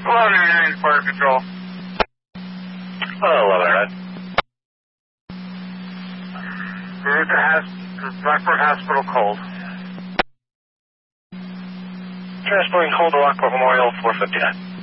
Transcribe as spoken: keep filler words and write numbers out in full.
eleven nine Fire Control. Oh, eleven nine. Route to has Rockport Hospital cold. Transporting cold to Rockport Memorial four fifty-nine.